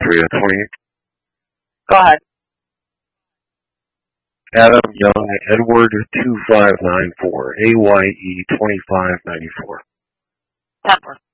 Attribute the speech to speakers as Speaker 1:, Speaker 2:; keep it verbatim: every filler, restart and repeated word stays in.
Speaker 1: area twenty.
Speaker 2: Go ahead.
Speaker 1: Adam Young Edward two five nine four A Y E twenty five ninety four.
Speaker 2: Temper.